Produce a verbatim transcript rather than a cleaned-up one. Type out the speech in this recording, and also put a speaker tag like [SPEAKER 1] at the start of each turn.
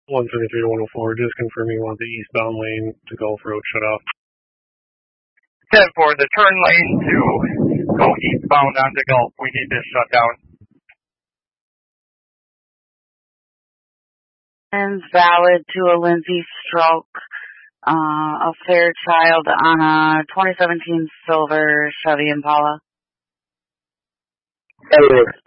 [SPEAKER 1] one thirty-three to one oh four, just confirming you want the eastbound lane to Gulf Road shut off.
[SPEAKER 2] ten four, the turn lane to go eastbound onto Gulf, we need this shut down.
[SPEAKER 3] And valid to a Lindsay Stroke, uh, a Fairchild on a twenty seventeen silver Chevy Impala.
[SPEAKER 4] Hey,